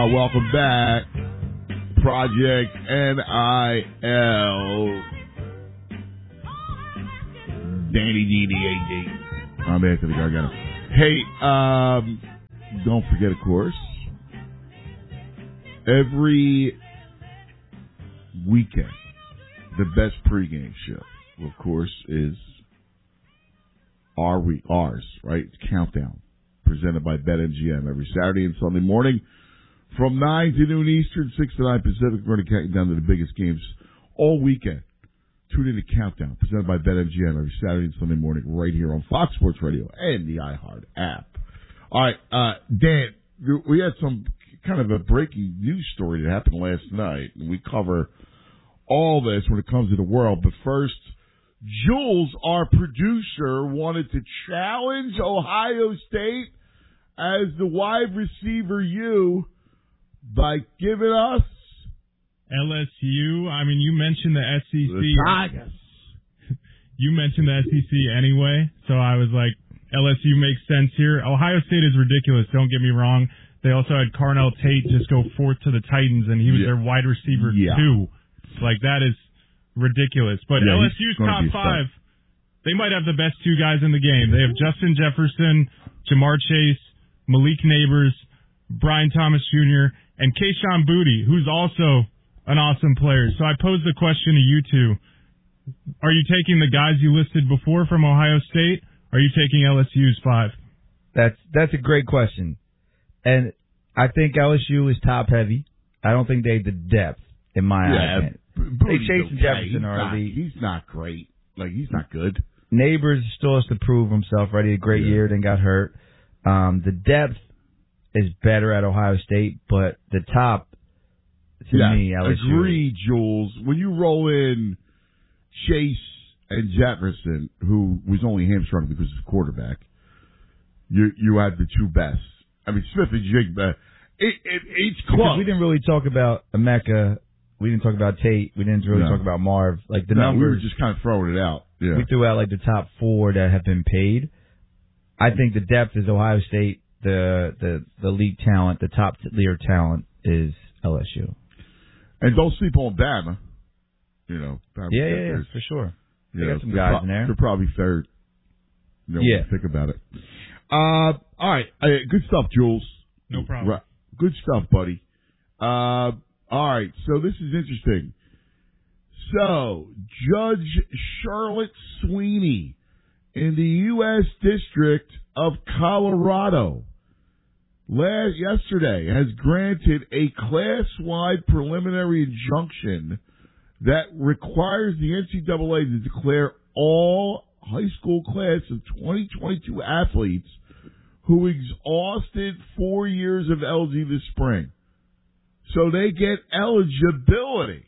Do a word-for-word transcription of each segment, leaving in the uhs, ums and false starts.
Uh, welcome back. Project N I L. Danny D D A D. I'm Anthony Gargano. Hey, um, don't forget, of course, every weekend, the best pregame show, of course, is our week, ours, right? It's Countdown, presented by BetMGM every Saturday and Sunday morning from nine to noon Eastern, six to nine Pacific. We're going to count you down to the biggest games all weekend. Tune in to Countdown, presented by BetMGM every Saturday and Sunday morning right here on Fox Sports Radio and the iHeart app. All right, uh, Dan, we had some kind of a breaking news story that happened last night, and we cover all this when it comes to the world. But first, Jules, our producer, wanted to challenge Ohio State as the wide receiver U by giving us L S U. I mean, you mentioned the S E C. The Tigers. You mentioned the S E C anyway, so I was like, L S U makes sense here. Ohio State is ridiculous, don't get me wrong. They also had Carnell Tate just go fourth to the Titans, and he was yeah. their wide receiver yeah. two. Like, that is ridiculous. But yeah, L S U's top five, they might have the best two guys in the game. They have Justin Jefferson, Jamar Chase, Malik Neighbors, Brian Thomas Junior, and Kayshon Boutte, who's also an awesome player. So I pose the question to you two. Are you taking the guys you listed before from Ohio State? Or are you taking L S U's five? That's that's a great question. And I think L S U is top heavy. I don't think they have the depth in my yeah, opinion. B- they Chase okay. Jefferson are not, the He's not great. Like, he's not good. Neighbors still has to prove himself, right? He had a great yeah. year, then got hurt. Um, the depth is better at Ohio State, but the top, to yeah, me, L S U. Agree, Jules. When you roll in Chase and Jefferson, who was only hamstrung because he's a quarterback, you you had the two best. I mean, Smith and Jigba. It, it, it's close. Because we didn't really talk about Emeka. We didn't talk about Tate. We didn't really no. talk about Marv. Like the no, numbers, we were just kind of throwing it out. Yeah. We threw out like the top four that have been paid. I think the depth is Ohio State. The the the league talent, the top tier talent is L S U. And don't sleep on Bama. You know, Bama yeah, yeah, yeah, for sure. They got some guys pro- in there. They're probably third. You know, yeah, think about it. Uh, all right, uh, good stuff, Jules. No problem. Right. Good stuff, buddy. Uh, all right, so this is interesting. So, Judge Charlotte Sweeney in the U S District of Colorado last yesterday has granted a class-wide preliminary injunction that requires the N C double A to declare all high school class of twenty twenty-two athletes who exhausted four years of L G this spring. So they get eligibility.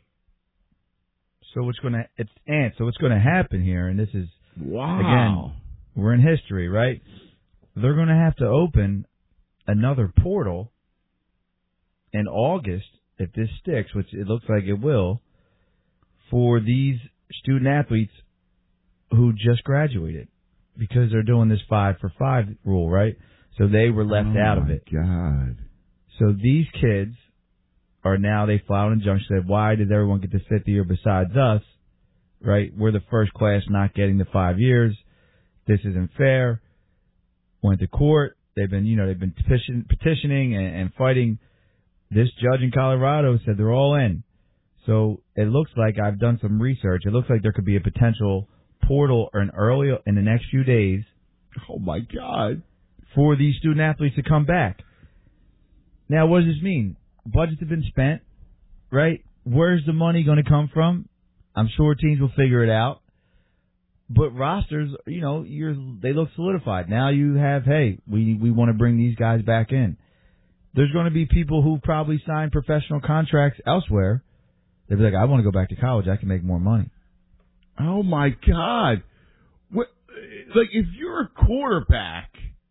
So what's going to it's and so what's going to happen here, and this is wow. Again, we're in history, right? They're going to have to open another portal in August if this sticks, which it looks like it will, for these student athletes who just graduated because they're doing this five for five rule, right? So they were left oh out of it. God. So these kids are now, they filed an injunction, said, why did everyone get this fifth year besides us, right? We're the first class not getting the five years. This isn't fair. Went to court. They've been, you know, they've been petition, petitioning and, and fighting. This judge in Colorado said they're all in. So it looks like, I've done some research, it looks like there could be a potential portal or an early in the next few days. Oh my God. For these student athletes to come back. Now, what does this mean? Budgets have been spent, right? Where's the money going to come from? I'm sure teams will figure it out. But rosters, you know, you're, they look solidified. Now you have, hey, we, we want to bring these guys back in. There's going to be people who probably signed professional contracts elsewhere. They'll be like, I want to go back to college. I can make more money. Oh, my God. What, like, if you're a quarterback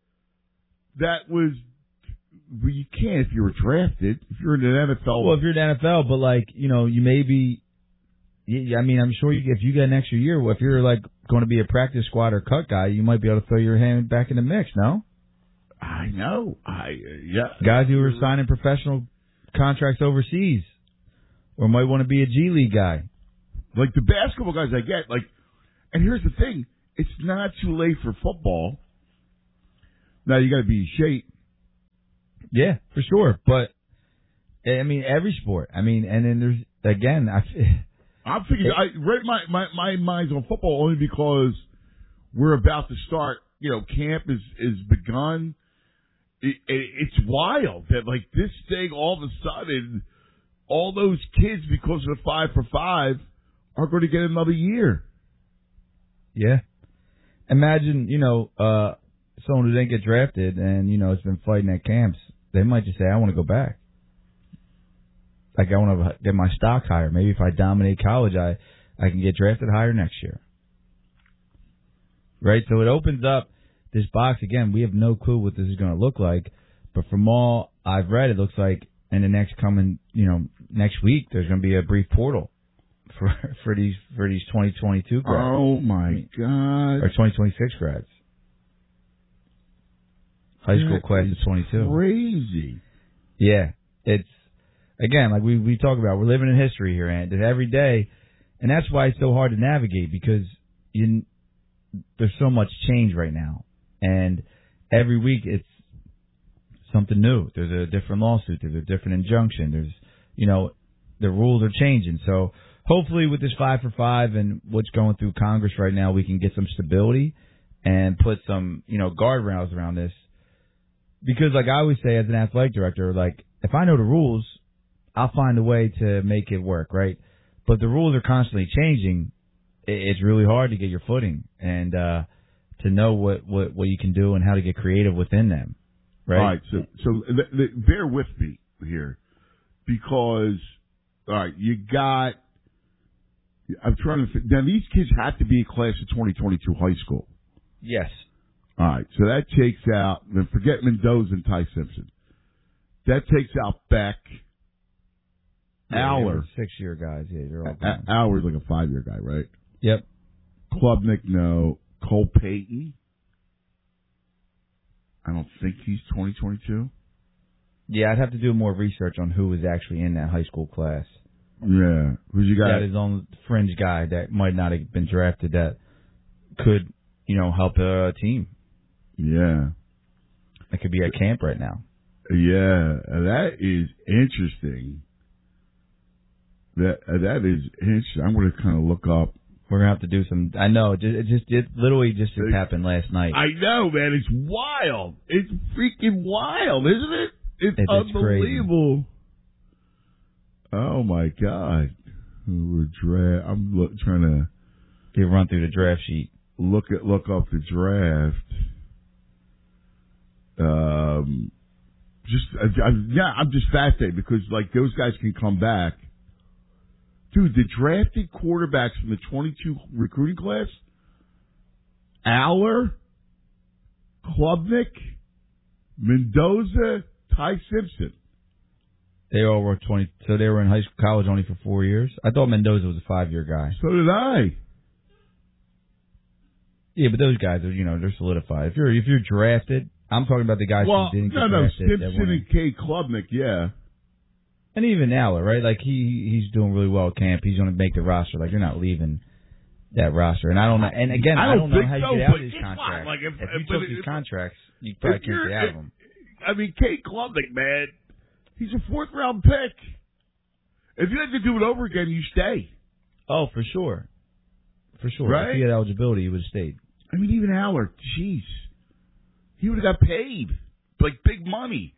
that was, well, you can't if you were drafted. If you're in an N F L. Well, if you're in the N F L, but, like, you know, you may be, I mean, I'm sure you, if you get an extra year, if you're, like, going to be a practice squad or cut guy, you might be able to throw your hand back in the mix, no? I know. I uh, yeah. Guys who are signing professional contracts overseas, or might want to be a G League guy. Like the basketball guys I get, like, and here's the thing, it's not too late for football. Now you got to be in shape. Yeah, for sure. But I mean, every sport. I mean, and then there's again. I, I'm thinking. It, I right my, my my mind's on football only because we're about to start. You know, camp is is begun. It, it, it's wild that like this thing all of a sudden, all those kids because of the five for five are going to get another year. Yeah. Imagine, you know, uh, someone who didn't get drafted and, you know, has been fighting at camps. They might just say, I want to go back. Like, I want to get my stock higher. Maybe if I dominate college, I, I can get drafted higher next year. Right? So it opens up this box. Again, we have no clue what this is going to look like. But from all I've read, it looks like in the next coming, you know, next week, there's going to be a brief portal for for these for these twenty twenty-two grads. Oh, my God. Or twenty twenty-six grads. High school That class is of twenty-two. Crazy. Yeah. It's, again, like we, we talk about, we're living in history here, and every day, and that's why it's so hard to navigate, because you, there's so much change right now. And every week it's something new. There's a different lawsuit. There's a different injunction. There's, you know, the rules are changing. So hopefully with this five for five and what's going through Congress right now, we can get some stability and put some, you know, guardrails around this. Because like I always say as an athletic director, like if I know the rules, I'll find a way to make it work, right? But the rules are constantly changing. It's really hard to get your footing and uh, to know what, what, what you can do and how to get creative within them, right? All right, so so th- th- bear with me here, because all right, you got. I'm trying to. Now these kids have to be a class of twenty twenty-two high school. Yes. All right, so that takes out. Then forget Mendoza and Ty Simpson. That takes out Beck. Yeah, Aller, six-year guys. Yeah, you're all A- Aller's like a five-year guy, right? Yep. Klubnik, no. Cole Payton. I don't think he's twenty twenty-two. Yeah, I'd have to do more research on who was actually in that high school class. Yeah, who's you got? That his own fringe guy that might not have been drafted that could, you know, help a team. Yeah. That could be at camp right now. Yeah, that is interesting. That uh, that is interesting. I'm going to kind of look up. We're gonna have to do some. I know it just it, just, it literally just, just happened last night. I know, man. It's wild. It's freaking wild, isn't it? It's it, unbelievable. Oh my God. Who were dra- I'm look, trying to get run through the draft sheet. Look at look up the draft. Um, just I, I, yeah, I'm just fascinated because like those guys can come back. Dude, the drafted quarterbacks from the twenty-two recruiting class, Aller, Klubnik, Mendoza, Ty Simpson. They all were twenty, so they were in high school, college only for four years. I thought Mendoza was a five-year guy. So did I. Yeah, but those guys are, you know, they're solidified. If you're if you're drafted, I'm talking about the guys well, who didn't no, get no, drafted. Simpson and Kay Klubnik, yeah. And even Aller, right? Like he he's doing really well at camp. He's going to make the roster. Like you're not leaving that roster. And I don't know. And again, I I don't, don't know think how you so, get out but of these it's contracts. fine. Like if, if if, you took if, these if, contracts, you probably can't get out of them. I mean, Kay Klubnik, man, he's a fourth round pick. If you had to do it over again, you stay. Oh, for sure, for sure. Right? If he had eligibility, he would have stayed. I mean, even Aller, jeez, he would have got paid like big money.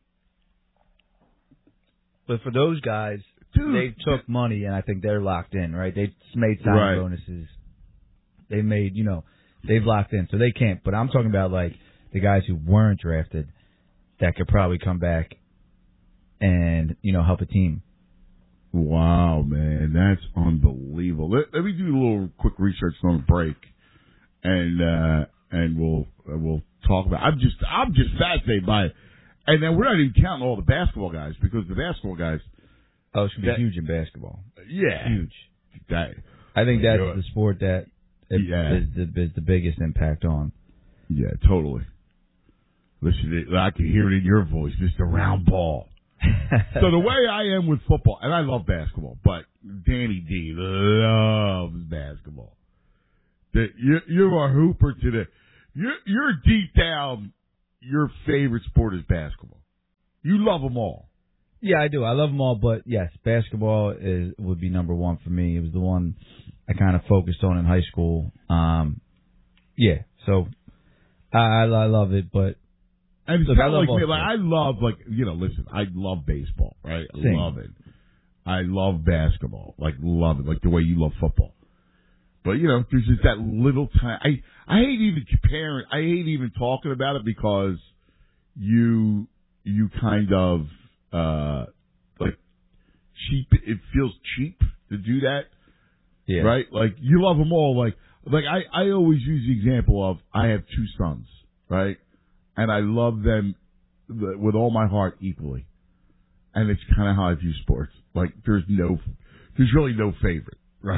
But for those guys, Dude, they took money, and I think they're locked in, right? They made signing right. bonuses. They made, you know, they've locked in, so they can't. But I'm talking about, like, the guys who weren't drafted that could probably come back and, you know, help a team. Wow, man, that's unbelievable. Let, let me do a little quick research on the break, and uh, and we'll uh, we'll talk about. I'm just I'm just fascinated by it, and then we're not even counting all the basketball guys because the basketball guys. Oh, it's gonna be that, huge in basketball. Yeah, huge. That, I think that's the sport that it, yeah. is, the, is the biggest impact on. Yeah, totally. Listen, I can hear it in your voice. Just a round ball. So the way I am with football, and I love basketball, but Danny D loves basketball. That you're, you're a hooper to the, you're, you're deep down, your favorite sport is basketball. You love them all. Yeah, I do. I love them all, but yes, basketball is would be number one for me. It was the one I kind of focused on in high school. Um, yeah, so I, I love it, but and it's look, kind I of love like me. Like I love, like you know, listen, I love baseball, right? I Same. love it. I love basketball, like love it, like the way you love football. But you know, there's just that little time. I I hate even comparing. I hate even talking about it because you you kind of uh like cheap. It feels cheap to do that. yeah, Right? Like, you love them all. Like, like I, I always use the example of I have two sons, right? And I love them with all my heart equally. And it's kind of how I view sports. Like, there's no, there's really no favorite, right?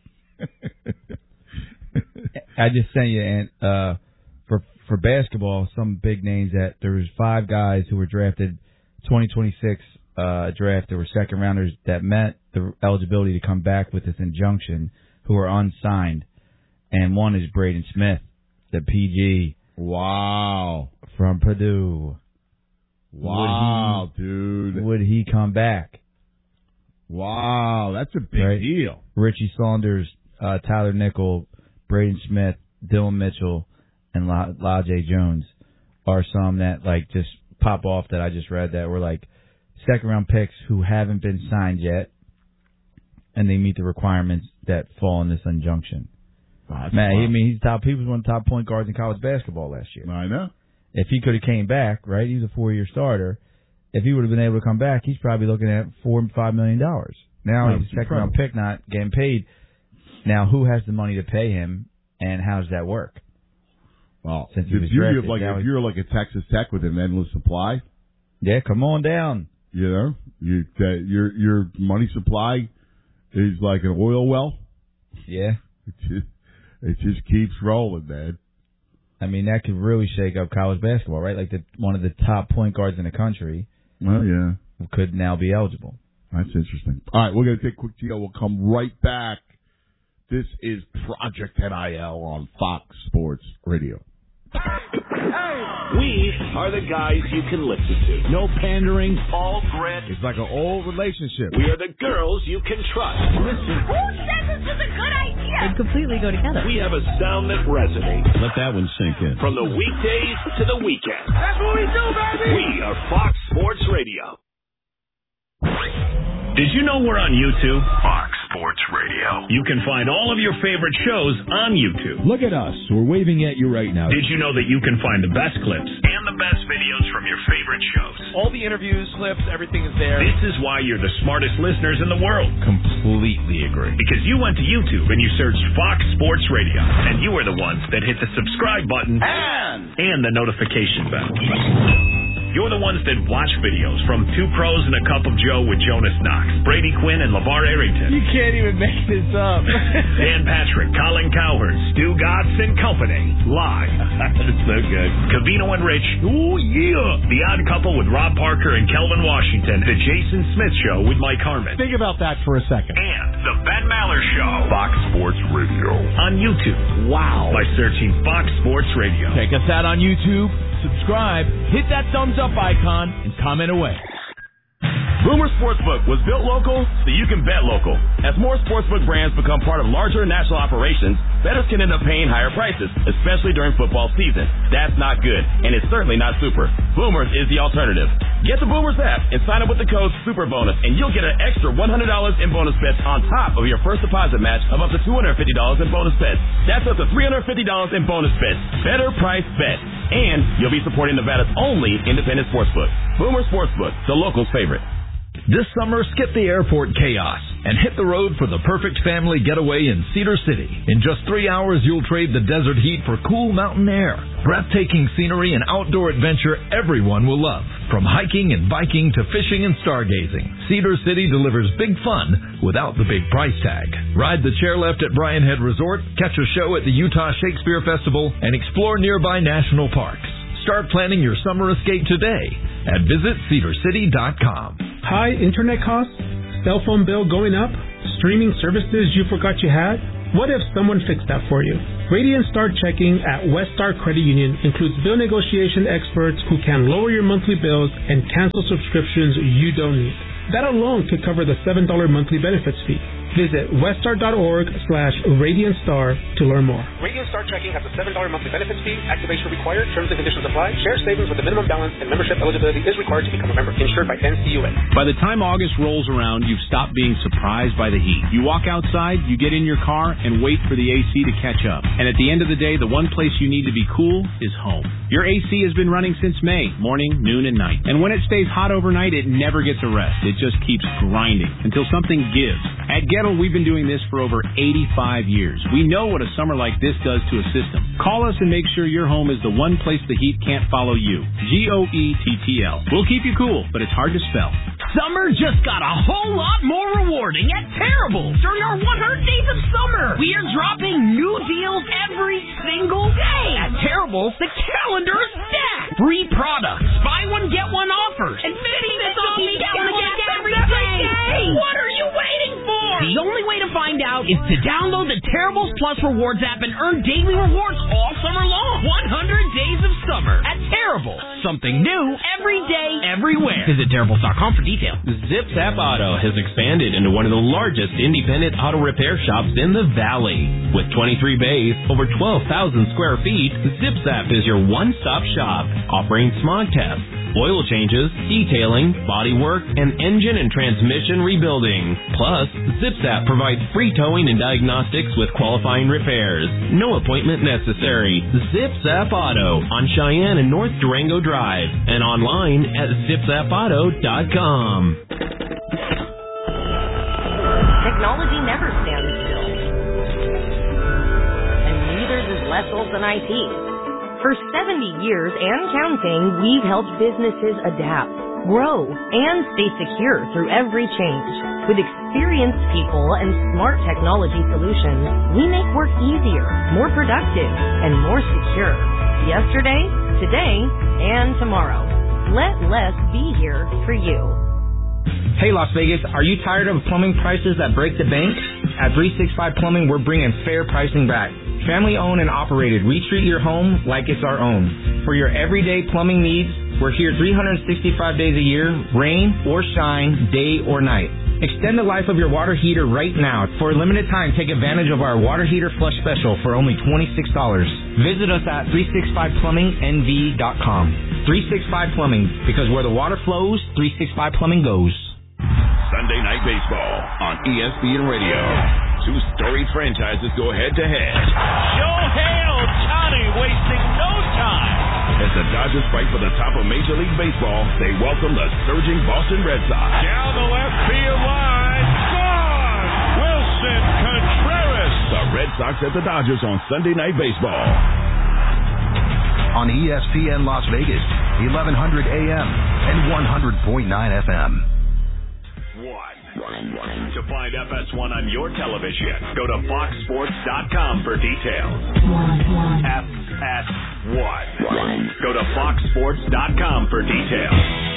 I just sent you, and uh, for for basketball, some big names that there was five guys who were drafted twenty twenty-six uh, draft. There were second rounders that met the eligibility to come back with this injunction who are unsigned, and one is Braden Smith, the P G. Wow. From Purdue. Wow, would he, dude. Would he come back? Wow, that's a big right? deal. Richie Saunders, uh, Tyler Nickel, Braden Smith, Dylan Mitchell, and La- Lajay Jones are some that like just pop off that I just read that were like second round picks who haven't been signed yet, and they meet the requirements that fall in this injunction. Oh, Man, wild. I mean, he's top. He was one of the top point guards in college basketball last year. I know. If he could have came back, right, he was a four-year starter. If he would have been able to come back, he's probably looking at four and five million dollars. Now Oh, he's a second-round pick, not getting paid. Now, who has the money to pay him, and how does that work? Well, Since he the was beauty drafted, of like now if he- you're like a Texas Tech with an endless supply, Yeah, come on down. you know, you that your your money supply is like an oil well. Yeah. It just, it just keeps rolling, man. I mean, that could really shake up college basketball, right? Like the one of the top point guards in the country Well, yeah, could now be eligible. that's interesting. All right, we're gonna take a quick deal. We'll come right back. This is Project N I L on Fox Sports Radio. We are the guys you can listen to. No pandering, all grit. It's like an old relationship. We are the girls you can trust. Listen. Who says this is a good idea? They completely go together. We have a sound that resonates. Let that one sink in. From the weekdays to the weekend. That's what we do, baby! We are Fox Sports Radio. Did you know we're on YouTube? Fox Sports Radio. You can find all of your favorite shows on YouTube. Look at us. We're waving at you right now. Did you know that you can find the best clips and the best videos from your favorite shows? All the interviews, clips, everything is there. This is why you're the smartest listeners in the world. Completely agree. Because you went to YouTube and you searched Fox Sports Radio, and you were the ones that hit the subscribe button and, and the notification bell. You're the ones that watch videos from Two Pros and a Cup of Joe with Jonas Knox, Brady Quinn, and LeVar Arrington. You can't even make this up. Dan Patrick, Colin Cowherd, Stu Gotts and Company. Live. That's so good. Cavino and Rich. Ooh, yeah. The Odd Couple with Rob Parker and Kelvin Washington. The Jason Smith Show with Mike Harmon. Think about that for a second. And The Ben Maller Show. Fox Sports Radio. On YouTube. Wow. By searching Fox Sports Radio. Check us out on YouTube. Subscribe, hit that thumbs up icon, and comment away. Boomer Sportsbook was built local so you can bet local. As more sportsbook brands become part of larger national operations, bettors can end up paying higher prices, especially during football season. That's not good, and it's certainly not super. Boomers is the alternative. Get the Boomers app and sign up with the code SUPERBONUS, and you'll get an extra one hundred dollars in bonus bets on top of your first deposit match of up to two hundred fifty dollars in bonus bets. That's up to three hundred fifty dollars in bonus bets. Better price bet. And you'll be supporting Nevada's only independent sportsbook. Boomer Sportsbook, the locals' favorite. This summer, skip the airport chaos and hit the road for the perfect family getaway in Cedar City. In just three hours, you'll trade the desert heat for cool mountain air. Breathtaking scenery and outdoor adventure everyone will love. From hiking and biking to fishing and stargazing, Cedar City delivers big fun without the big price tag. Ride the chairlift at Bryan Head Resort, catch a show at the Utah Shakespeare Festival, and explore nearby national parks. Start planning your summer escape today. at visit cedar city dot com. High internet costs? Cell phone bill going up? Streaming services you forgot you had? What if someone fixed that for you? Radiant Star Checking at Westar Credit Union includes bill negotiation experts who can lower your monthly bills and cancel subscriptions you don't need. That alone could cover the seven dollars monthly benefits fee. Visit westar.org slash Radiant Star to learn more. Radiant Star Checking has a seven dollars monthly benefits fee. Activation required. Terms and conditions apply. Share savings with a minimum balance and membership eligibility is required to become a member. Insured by N C U A. By the time August rolls around, you've stopped being surprised by the heat. You walk outside, you get in your car, and wait for the A C to catch up. And at the end of the day, the one place you need to be cool is home. Your A C has been running since May, morning, noon, and night. And when it stays hot overnight, it never gets a rest. It just keeps grinding until something gives. At Gettle, we've been doing this for over eighty-five years. We know what a summer like this does to a system. Call us and make sure your home is the one place the heat can't follow you. G O E T T L. We'll keep you cool, but it's hard to spell. Summer just got a whole lot more rewarding at Terrible during our one hundred days of summer. We are dropping new deals every single day. At Terrible, the calendar is stacked. Free products, buy one, get one offers, and fifty cents off each gallon of gas every day. What are you waiting for? The only way to find out is to download the Terribles Plus Rewards app and earn daily rewards all summer long. one hundred days of summer at Terrible. Something new every day, everywhere. Visit Terribles dot com for details. Zip Zap Auto has expanded into one of the largest independent auto repair shops in the Valley. With twenty-three bays, over twelve thousand square feet, Zip Zap is your one-stop shop, offering smog tests, oil changes, detailing, bodywork, and engine and transmission rebuilding. Plus, ZipZap provides free towing and diagnostics with qualifying repairs. No appointment necessary. ZipZap Auto on Cheyenne and North Durango Drive and online at zip zap auto dot com. Technology never stands still. And neither does less old than I T. For seventy years and counting, we've helped businesses adapt, grow, and stay secure through every change. With experienced people and smart technology solutions, we make work easier, more productive, and more secure. Yesterday, today, and tomorrow. Let less be here for you. Hey Las Vegas, are you tired of plumbing prices that break the bank? At three sixty-five Plumbing, we're bringing fair pricing back. Family owned and operated, we treat your home like it's our own. For your everyday plumbing needs, we're here three hundred sixty-five days a year, rain or shine, day or night. Extend the life of your water heater right now. For a limited time, take advantage of our water heater flush special for only twenty-six dollars. Visit us at three sixty-five plumbing N V dot com. three sixty-five Plumbing, because where the water flows, three sixty-five Plumbing goes. Sunday Night Baseball on E S P N Radio. Two storied franchises go head-to-head. Shohei Ohtani wasting no time. As the Dodgers fight for the top of Major League Baseball, they welcome the surging Boston Red Sox. Down the left field line. Gone! Wilson Contreras. The Red Sox at the Dodgers on Sunday Night Baseball. On E S P N Las Vegas, eleven hundred A M and one hundred point nine F M. One, one. To find F S one on your television, go to fox sports dot com for details. One, one. F S one. One. Go to fox sports dot com for details.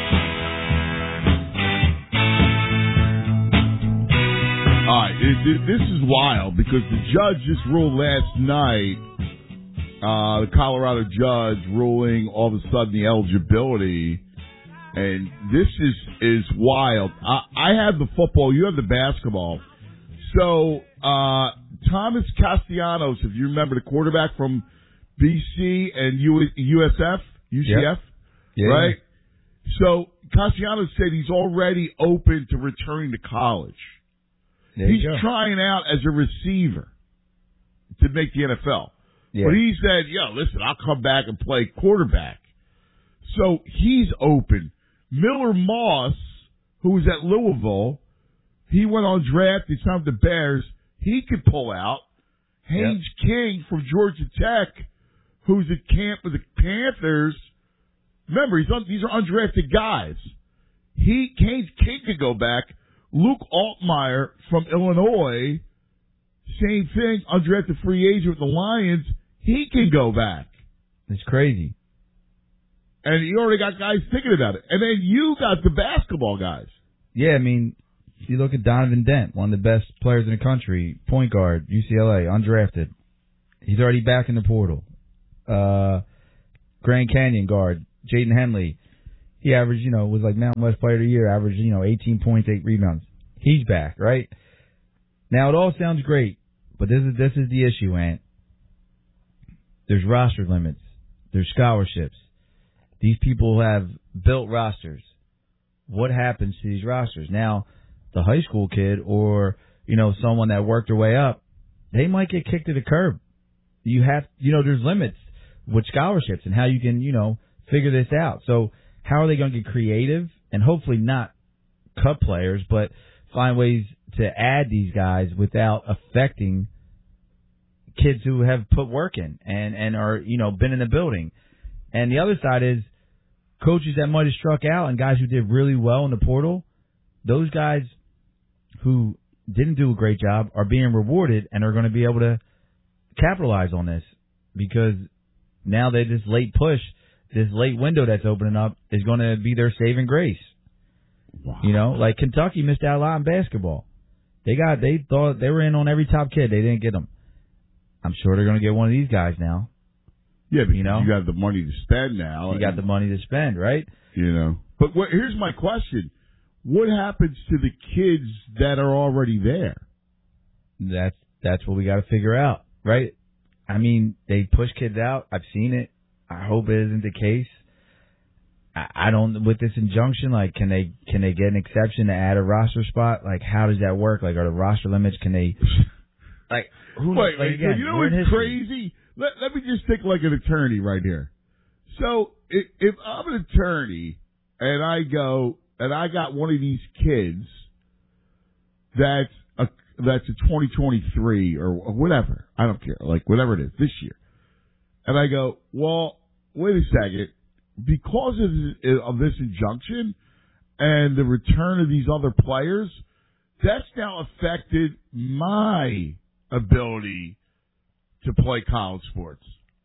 All right, it, it, this is wild because the judge just ruled last night, uh, the Colorado judge ruling all of a sudden the eligibility. And this is, is wild. I, I have the football. You have the basketball. So, uh, Thomas Castellanos, if you remember, the quarterback from B C and U, USF, U C F, yep. yeah, right? So, Castellanos said he's already open to returning to college. There he's you go. trying out as a receiver to make the N F L. Yeah. But he said, yo, listen, I'll come back and play quarterback. So, he's open. Miller Moss, who was at Louisville, he went on draft. He signed the Bears. He could pull out. Haynes yep. King from Georgia Tech, who's at camp with the Panthers. Remember, he's on, these are undrafted guys. He Haynes King could go back. Luke Altmaier from Illinois, same thing, undrafted free agent with the Lions. He can go back. It's crazy. And you already got guys thinking about it. And then you got the basketball guys. Yeah, I mean, you look at Donovan Dent, one of the best players in the country, point guard, U C L A, undrafted. He's already back in the portal. Uh, Grand Canyon guard, Jaden Henley. He averaged, you know, was like Mountain West Player of the Year, averaged, you know, eighteen points, eight rebounds. He's back, right? Now, it all sounds great, but this is this is the issue, Ant. There's roster limits. There's scholarships. These people have built rosters. What happens to these rosters? Now, the high school kid or, you know, someone that worked their way up, they might get kicked to the curb. You have, you know, there's limits with scholarships and how you can, you know, figure this out. So how are they going to get creative and hopefully not cut players, but find ways to add these guys without affecting kids who have put work in and, and are, you know, been in the building. And the other side is coaches that might have struck out and guys who did really well in the portal. Those guys who didn't do a great job are being rewarded and are going to be able to capitalize on this because now they this late push, this late window that's opening up is going to be their saving grace. Wow. You know, like Kentucky missed out a lot in basketball. They got, they thought they were in on every top kid. They didn't get them. I'm sure they're going to get one of these guys now. Yeah, but you know, you got the money to spend now. You got the money to spend, right? You know. But what, here's my question. What happens to the kids that are already there? That's that's what we got to figure out, right? I mean, they push kids out. I've seen it. I hope it isn't the case. I, I don't, with this injunction, like, can they can they get an exception to add a roster spot? Like, how does that work? Like, are the roster limits, can they, like, who, wait, like, wait, again, so you know we're in what's history. crazy? Let, let me just think like an attorney right here. So if, if I'm an attorney and I go and I got one of these kids that's a that's a twenty twenty-three or whatever, I don't care, like whatever it is this year, and I go, well, wait a second, because of this, of this injunction and the return of these other players, that's now affected my ability to play college sports.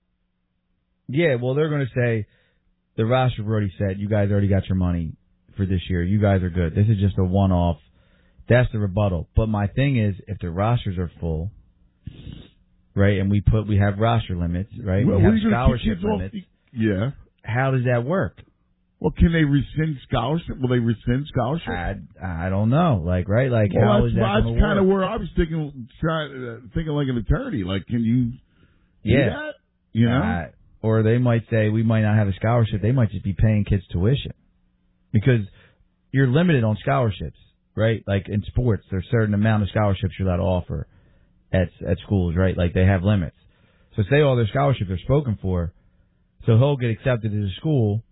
Yeah, well, they're going to say the roster already said you guys already got your money for this year. You guys are good. This is just a one-off. That's the rebuttal. But my thing is, if the rosters are full, right, and we put we have roster limits, right, well, we have we scholarship limits. The, yeah. How does that work? Well, can they rescind scholarship? Will they rescind scholarship? I, I don't know. Like, right? Like, well, how that's, is that that's going to work? kind of where I was thinking, trying, uh, thinking like an attorney. Like, can you yeah. do that? You know? Uh, or they might say, we might not have a scholarship. They might just be paying kids tuition. Because you're limited on scholarships, right? Like, in sports, there's a certain amount of scholarships you're allowed to offer at at schools, right? Like, they have limits. So say all their scholarships are spoken for, so he'll get accepted to the school,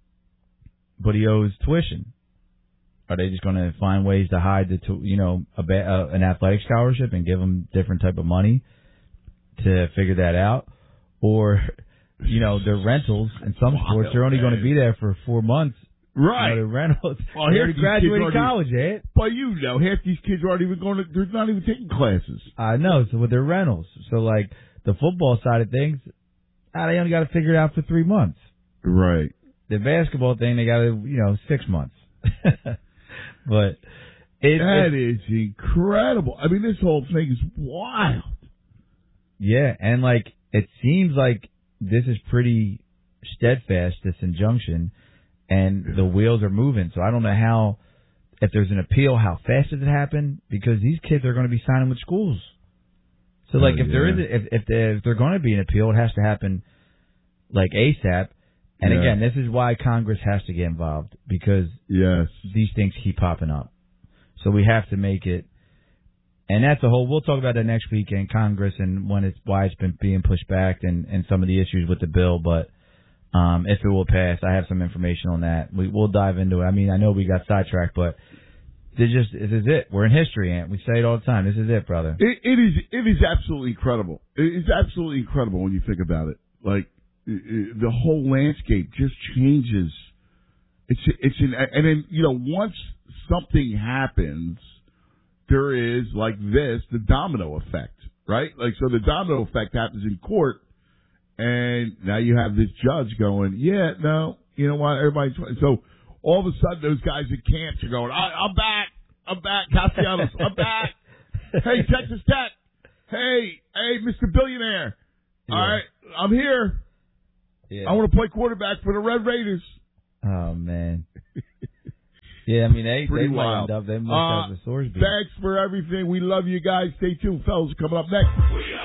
but he owes tuition. Are they just going to find ways to hide the, tu- you know, a ba- uh, an athletic scholarship and give him different type of money to figure that out? Or, you know, the rentals in some Wild, sports, they're only man. going to be there for four months. Right. You know, the rentals. Well, they already graduated college, eh? But you know, half these kids aren't even going to, they're not even taking classes. I know, so with their rentals. So, like, the football side of things, ah, they only got to figure it out for three months. Right. The basketball thing, they got to, you know, six months. But it, that it, is incredible. I mean, this whole thing is wild. Yeah, and like it seems like this is pretty steadfast, this injunction, and the wheels are moving. So I don't know how, if there's an appeal, how fast does it happen? Because these kids are going to be signing with schools. So like, oh, if yeah. there is, a, if if, there, if there's going to be an appeal, it has to happen like ASAP. And yeah. again, this is why Congress has to get involved, because yes. these things keep popping up. So we have to make it, and that's a whole, we'll talk about that next week in Congress and when it's, why it's been being pushed back and, and some of the issues with the bill. But um, if it will pass, I have some information on that. We, we'll dive into it. I mean, I know we got sidetracked, but this just, this is it. We're in history, Ant. We say it all the time. This is it, brother. It, it is, it is absolutely incredible. It is absolutely incredible when you think about it. Like, the whole landscape just changes. It's it's an, and then you know once something happens, there is like this the domino effect, right? Like so the domino effect happens in court, and now you have this judge going, yeah, no, You know what? Everybody's so all of a sudden those guys at camps are going, I, I'm back. I'm back. Castellanos, I'm back. Hey, Texas Tech. Hey, hey, Mister Billionaire. Yeah. All right, I'm here. Yeah. I want to play quarterback for the Red Raiders. Oh, man. Yeah, I mean, they, Pretty they wild. might end up. They must Uh, have the source beat. Thanks for everything. We love you guys. Stay tuned. Fellas, coming up next.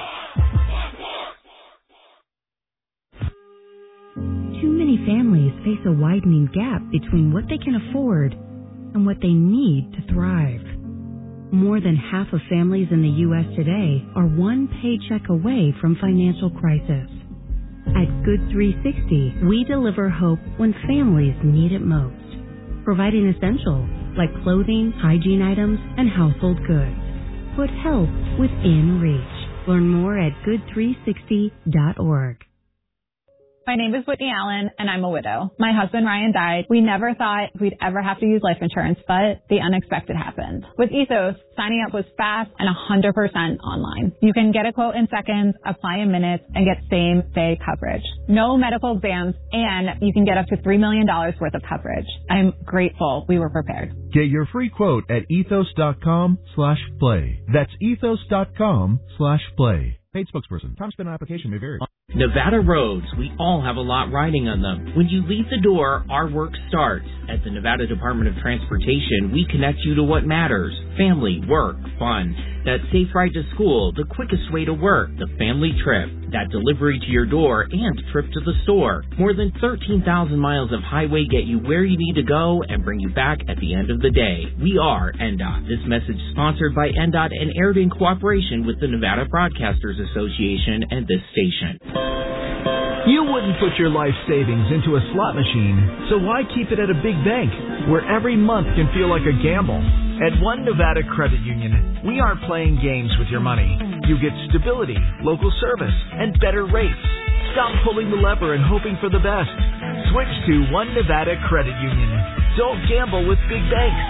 Too many families face a widening gap between what they can afford and what they need to thrive. More than half of families in the U S today are one paycheck away from financial crisis. At Good three sixty, we deliver hope when families need it most, providing essentials like clothing, hygiene items, and household goods. Put help within reach. Learn more at good three sixty dot org. My name is Whitney Allen, and I'm a widow. My husband, Ryan, died. We never thought we'd ever have to use life insurance, but the unexpected happened. With Ethos, signing up was fast and one hundred percent online. You can get a quote in seconds, apply in minutes, and get same-day coverage. No medical exams, and you can get up to three million dollars worth of coverage. I'm grateful we were prepared. Get your free quote at ethos.com slash play. That's ethos.com slash play. Paid spokesperson. Time spent on application may vary. Nevada roads, we all have a lot riding on them. When you leave the door, our work starts. At the Nevada Department of Transportation, we connect you to what matters. Family, work, fun. That safe ride to school, the quickest way to work, the family trip, that delivery to your door, and trip to the store. More than thirteen thousand miles of highway get you where you need to go and bring you back at the end of the day. We are N D O T. This message is sponsored by N D O T and aired in cooperation with the Nevada Broadcasters Association and this station. You wouldn't put your life savings into a slot machine, so why keep it at a big bank where every month can feel like a gamble? At One Nevada Credit Union, we aren't playing games with your money. You get stability, local service, and better rates. Stop pulling the lever and hoping for the best. Switch to One Nevada Credit Union. Don't gamble with big banks.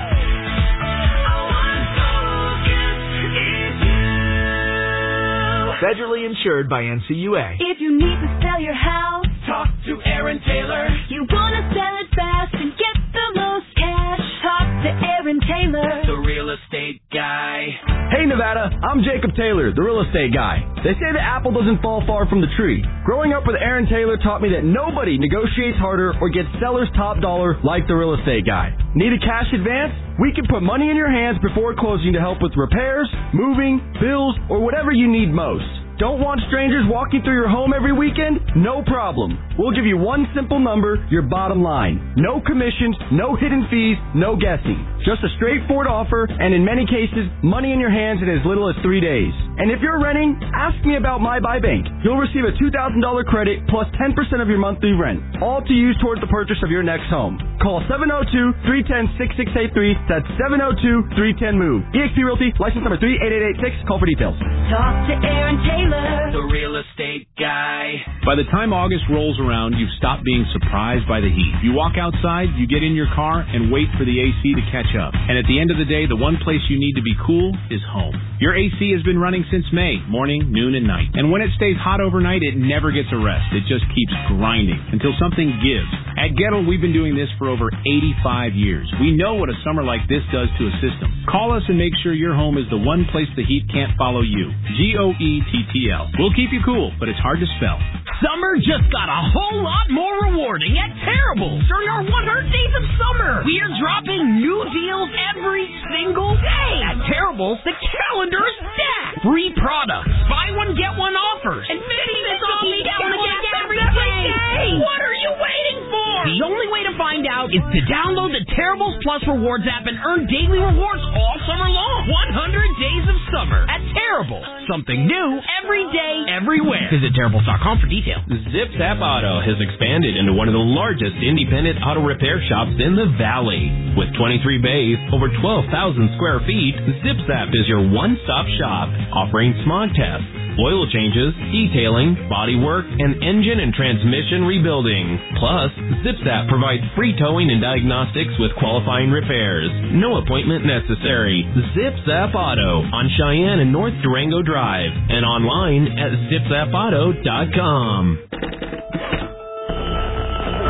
Federally insured by N C U A. If you need to sell your house, talk to Aaron Taylor. You want to sell it fast and get the most cash, talk to Aaron Taylor, the real estate guy. Hey Nevada, I'm Jacob Taylor, the real estate guy. They say the apple doesn't fall far from the tree. Growing up with Aaron Taylor taught me that nobody negotiates harder or gets seller's top dollar like the real estate guy. Need a cash advance? We can put money in your hands before closing to help with repairs, moving, bills, or whatever you need most. Don't want strangers walking through your home every weekend? No problem. We'll give you one simple number, your bottom line. No commissions, no hidden fees, no guessing. Just a straightforward offer, and in many cases, money in your hands in as little as three days. And if you're renting, ask me about My Buy Bank. You'll receive a two thousand dollars credit plus ten percent of your monthly rent, all to use towards the purchase of your next home. Call seven oh two, three one oh, six six eight three. That's seven oh two, three one oh, MOVE. E X P Realty, license number three eight eight eight six. Call for details. talk to Aaron Taylor, the real estate guy. By the time August rolls around, you've stopped being surprised by the heat. You walk outside, you get in your car, and wait for the A C to catch up. And at the end of the day, the one place you need to be cool is home. Your A C has been running since May, morning, noon, and night. And when it stays hot overnight, it never gets a rest. It just keeps grinding until something gives. At Gettle, we've been doing this for over eighty-five years. We know what a summer like this does to a system. Call us and make sure your home is the one place the heat can't follow you. G O E T T L. We'll keep you cool, but it's hard to spell. Summer just got a whole lot more rewarding at Terribles during our one hundred days of summer. We are dropping new deals every single day. At Terribles, the calendar is stacked. Free products, buy one, get one offers, and fifty cents off each gallon of gas every day. What are you waiting for? The only way to find out is to download the Terribles Plus Rewards app and earn daily rewards all summer long. one hundred days of summer at Terribles. Something new every day, everywhere. Visit Terribles dot com for details. Zip Zap Auto has expanded into one of the largest independent auto repair shops in the Valley. With twenty-three bays, over twelve thousand square feet, Zip Zap is your one-stop shop, offering smog tests, oil changes, detailing, body work, and engine and transmission rebuilding. Plus, Zip Zap provides free towing and diagnostics with qualifying repairs. No appointment necessary. Zip Zap Auto on Cheyenne and North Durango Drive and online at zip zap auto dot com.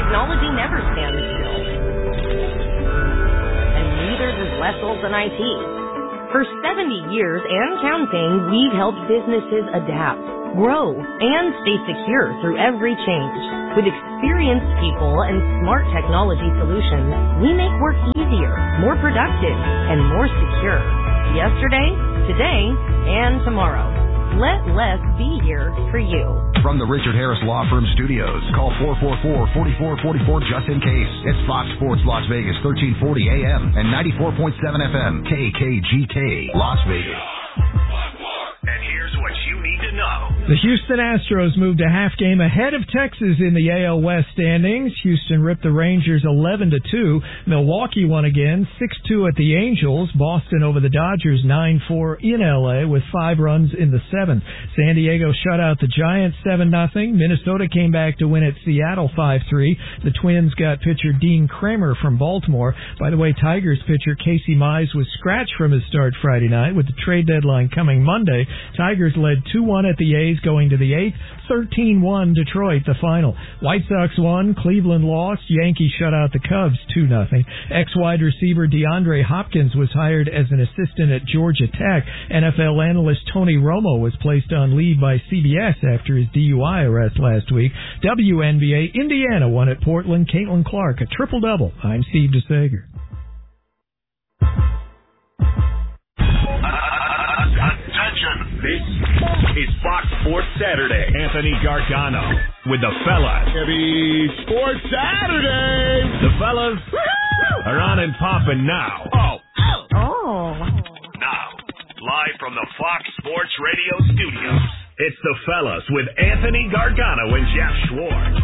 technology never stands still. And neither does Wessels and I T. For seventy years and counting, we've helped businesses adapt, grow, and stay secure through every change. With experienced people and smart technology solutions, we make work easier, more productive, and more secure. Yesterday, today, and tomorrow. Let Les be here for you. From the Richard Harris Law Firm Studios, call four four four, four four four four just in case. It's Fox Sports Las Vegas, thirteen forty A M and ninety-four point seven F M, K K G K, Las Vegas. And here's what you need to know. The Houston Astros moved a half game ahead of Texas in the A L West standings. Houston ripped the Rangers eleven to two. Milwaukee won again, six two at the Angels. Boston over the Dodgers nine four in L A with five runs in the seventh. San Diego shut out the Giants seven nothing. Minnesota came back to win at Seattle five three. The Twins got pitcher Dean Kramer from Baltimore. By the way, Tigers pitcher Casey Mize was scratched from his start Friday night. With the trade deadline coming Monday, Tigers led two one at the A's going to the eighth, thirteen one Detroit the final. White Sox won, Cleveland lost, Yankees shut out the Cubs two nothing. Ex-wide receiver DeAndre Hopkins was hired as an assistant at Georgia Tech. N F L analyst Tony Romo was placed on leave by C B S after his D U I arrest last week. W N B A, Indiana won at Portland, Caitlin Clark, a triple-double. I'm Steve DeSager. Attention! This is Fox Sports Saturday. Anthony Gargano with the fellas. Happy Sports Saturday! The fellas are on and popping now. Oh. Oh. Now, live from the Fox Sports Radio studios, it's the fellas with Anthony Gargano and Jeff Schwartz.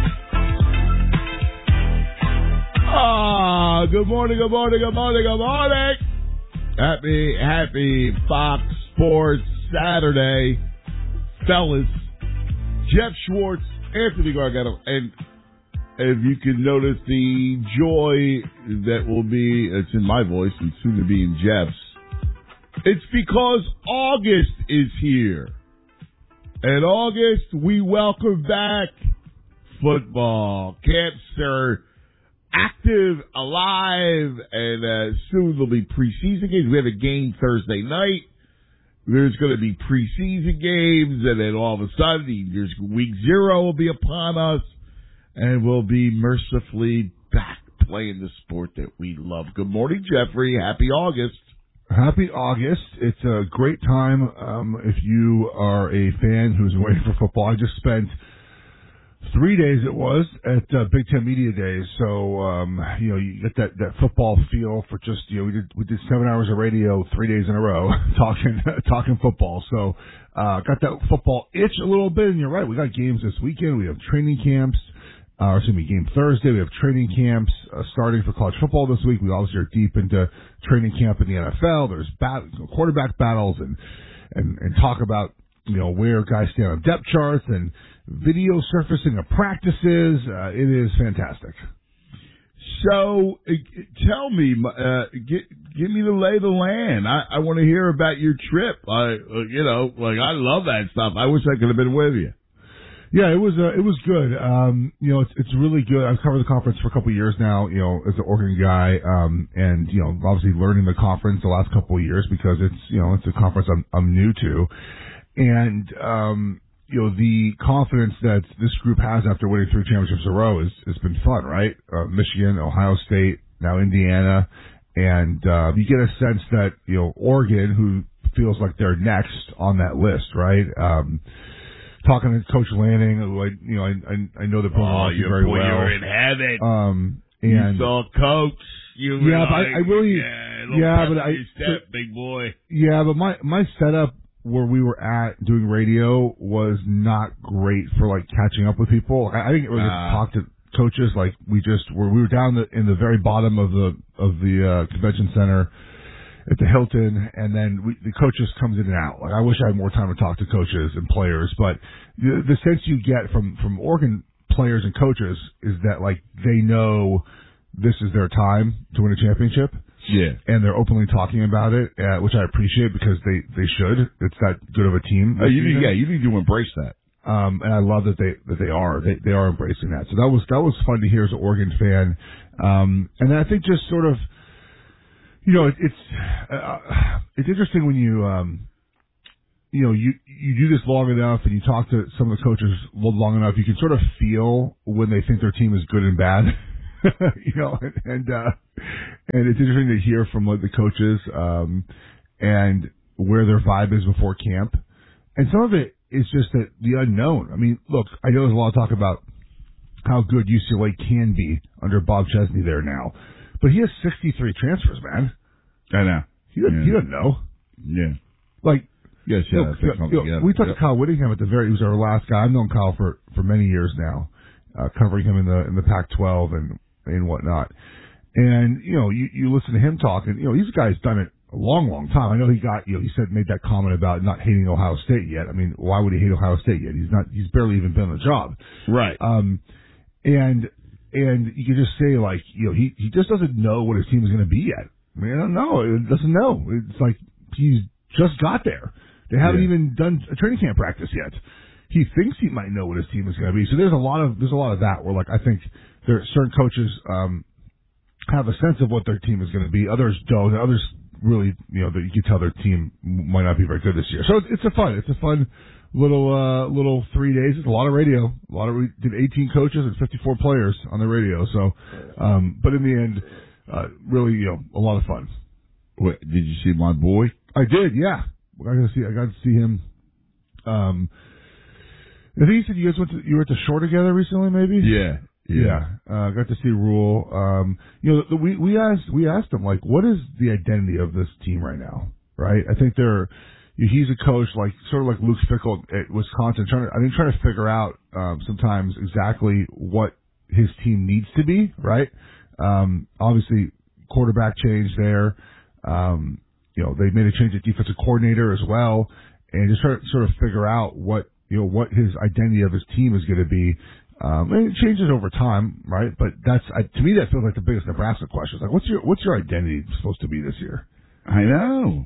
Ah, good morning, good morning, good morning, good morning. Happy, happy Fox Sports Saturday, fellas. Jeff Schwartz, Anthony Gargano, and if you can notice the joy that will be, it's in my voice and soon to be in Jeff's, it's because August is here. In August, we welcome back football. Camps are active, alive, and uh, soon there'll be preseason games. We have a game Thursday night. There's going to be preseason games, and then all of a sudden, there's week zero will be upon us, and we'll be mercifully back playing the sport that we love. Good morning, Jeffrey. Happy August. Happy August. It's a great time um, if you are a fan who's waiting for football. I just spent three days, it was, at uh, Big Ten Media Days. So, um, you know, you get that, that football feel for just, you know, we did we did seven hours of radio three days in a row talking talking football. So, uh, got that football itch a little bit, and you're right, we got games this weekend. We have training camps. Uh, it's going to be game Thursday. We have training camps uh, starting for college football this week. We obviously are deep into training camp in the N F L. There's bat- quarterback battles and, and, and talk about, you know, where guys stand on depth charts and video surfacing of practices. Uh, it is fantastic. So, uh, tell me, uh, get, give me the lay of the land. I, I want to hear about your trip. I, uh, you know, like, I love that stuff. I wish I could have been with you. Yeah, it was uh, it was good. Um, you know, it's it's really good. I've covered the conference for a couple of years now. You know, as an Oregon guy, um, and you know, obviously learning the conference the last couple of years because it's you know it's a conference I'm I'm new to, and um, you know the confidence that this group has after winning three championships in a row is has been fun, right? Uh, Michigan, Ohio State, now Indiana, and uh, you get a sense that you know Oregon, who feels like they're next on that list, right? Um, Talking to Coach Lanning, who I, you know, I I, I know the program oh, very boy, well. You were in heaven. Um, and you saw Coach. You were yeah, like, but I, I really, yeah, yeah, but I, step, but, big boy. Yeah, but my my setup where we were at doing radio was not great for like catching up with people. I, I think it was uh, to talk to coaches. Like we just were, we were down the, in the very bottom of the of the uh, convention center at the Hilton, and then we, the coaches comes in and out. Like I wish I had more time to talk to coaches and players, but the, the sense you get from, from Oregon players and coaches is that like they know this is their time to win a championship. Yeah. And they're openly talking about it, uh, which I appreciate because they, they should. It's that good of a team. Oh, you need, yeah, you need to embrace that. Um, and I love that they that they are they they are embracing that. So that was that was fun to hear as an Oregon fan. Um, and I think just sort of, you know, it, it's uh, it's interesting when you um, you know you you do this long enough and you talk to some of the coaches long enough, you can sort of feel when they think their team is good and bad. you know, and and, uh, and it's interesting to hear from like the coaches um, and where their vibe is before camp. And some of it is just that the unknown. I mean, look, I know there's a lot of talk about how good U C L A can be under Bob Chesney there now, but he has sixty-three transfers, man. I know. He doesn't, yeah. he doesn't know. Yeah. Like, yes, you yeah. know, You know, you know, we talked yep. to Kyle Whittingham at the very. He was our last guy. I've known Kyle for for many years now, uh, covering him in the in the Pac twelve and and whatnot. And you know, you you listen to him talk, and you know, these guys done it a long, long time. I know he got, you know, he said, made that comment about not hating Ohio State yet. I mean, why would he hate Ohio State yet? He's not, he's barely even been on the job. Right. Um, and, and you can just say like, you know, he, he just doesn't know what his team is going to be yet. I mean, I don't know. It doesn't know. It's like he's just got there. They haven't yeah. even done a training camp practice yet. He thinks he might know what his team is going to be. So there's a lot of, there's a lot of that where like, I think there are certain coaches, um, have a sense of what their team is going to be. Others don't. Others, really, you know, that you can tell their team might not be very good this year. So it's a fun, it's a fun little, uh, little three days. It's a lot of radio. A lot of, we did eighteen coaches and fifty-four players on the radio. So, um, but in the end, uh, really, you know, a lot of fun. Wait, did you see my boy? I did, yeah. I got to see, I got to see him. Um, I think you said you guys went to, you were at the shore together recently, maybe? Yeah. Yeah, uh, got to see Rule. Um, you know, the, we we asked we asked him like, what is the identity of this team right now? Right? I think they're he's a coach like sort of like Luke Fickell at Wisconsin, trying to I think trying to figure out um, sometimes exactly what his team needs to be. Right? Um, obviously, quarterback change there. Um, you know, they made a change at defensive coordinator as well, and just try to sort of figure out what you know what his identity of his team is going to be. Um, and it changes over time, right? But that's I, to me that feels like the biggest Nebraska question. It's like, what's your what's your identity supposed to be this year? I know.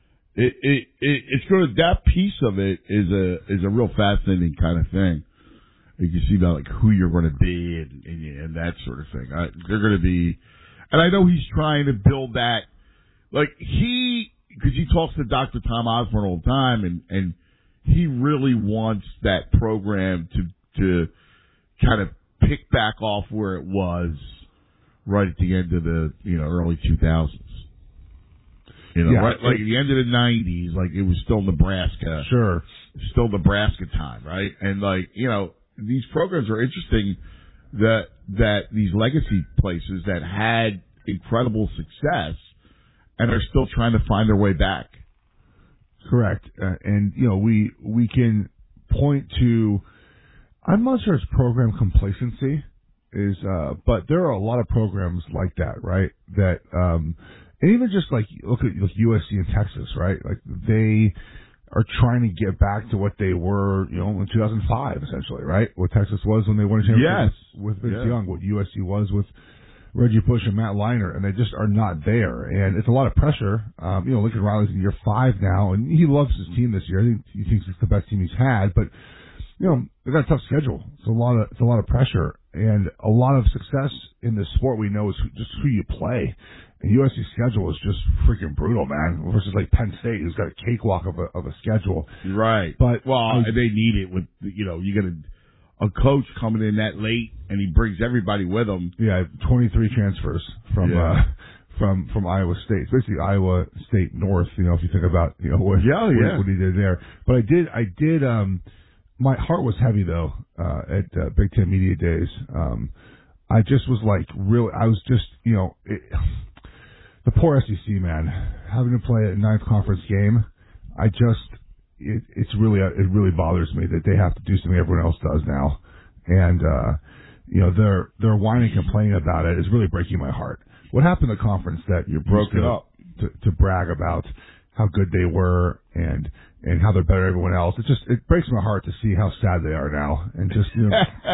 It it, it it's going to that piece of it is a is a real fascinating kind of thing. You can see about like who you're going to be and, and, and that sort of thing. I, they're going to be, and I know he's trying to build that. Like he, because he talks to Doctor Tom Osborne all the time, and and he really wants that program to to. kind of pick back off where it was right at the end of the, you know, early two thousands. You know, yeah, right, like at the end of the nineties, like it was still Nebraska. Sure. Still Nebraska time, right? And like, you know, these programs are interesting that, that these legacy places that had incredible success and are still trying to find their way back. Correct. Uh, and, you know, we, we can point to, I'm not sure it's program complacency is, uh, but there are a lot of programs like that, right? That, um, and even just like, look at like U S C and Texas, right? Like they are trying to get back to what they were, you know, in two thousand five, essentially, right? What Texas was when they won a championship yes. with Vince yeah. Young, what U S C was with Reggie Bush and Matt Leinart, and they just are not there. And it's a lot of pressure. Um, you know, Lincoln Riley's in year five now, and he loves his team this year. I think he thinks it's the best team he's had, but you know, they got a tough schedule. It's a lot of, it's a lot of pressure and a lot of success in this sport. We know is just who you play. And U S C's schedule is just freaking brutal, man. Versus like Penn State, who's got a cakewalk of a, of a schedule. Right. But well, I, they need it with, you know, you got a, a coach coming in that late and he brings everybody with him. Yeah. twenty-three transfers from, yeah. uh, from, from Iowa State. It's basically Iowa State North, you know, if you think about, you know, what, yeah, yeah. what, what he did there. But I did, I did, um, my heart was heavy though, uh, at uh, Big Ten Media Days. Um, I just was like, really, I was just, you know, it, the poor S E C, man, having to play a ninth conference game. I just, it, it's really, it really bothers me that they have to do something everyone else does now. And, uh, you know, their, their whining and complaining about it is really breaking my heart. What happened in the conference that you broke it up to, to brag about how good they were and, and how they're better than everyone else. It just, it breaks my heart to see how sad they are now. And just, you know,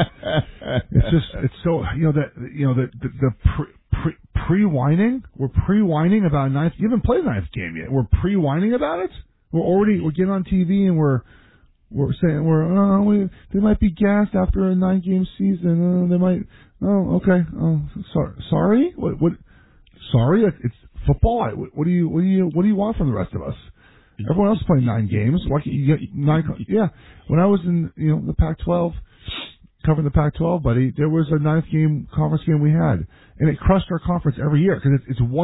it's just, it's so, you know, that, you know, the, the, the pre, pre, pre-whining, we're pre-whining about a ninth, you haven't played a ninth game yet. We're pre-whining about it. We're already, we're getting on T V and we're, we're saying we're uh, we they might be gassed after a nine game season. Uh, they might. Oh, okay. Oh, sorry. Sorry. What? What? Sorry. It's football. I, what do you? What do you? What do you want from the rest of us? Everyone else is playing nine games. Why can't you get nine? Yeah. When I was in, you know, the Pac twelve, covering the Pac twelve, buddy, there was a ninth game conference game we had, and it crushed our conference every year because it's, it's one.